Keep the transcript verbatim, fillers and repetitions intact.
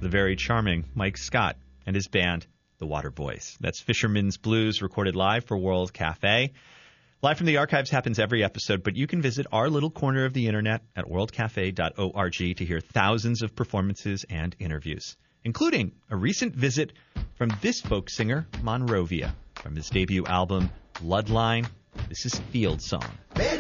the very charming Mike Scott and his band, the Waterboys. That's Fisherman's Blues, recorded live for World Cafe. Live from the Archives happens every episode, but you can visit our little corner of the internet at world cafe dot org to hear thousands of performances and interviews, including a recent visit from this folk singer, Monrovia, from his debut album, Bloodline. This is Field Song.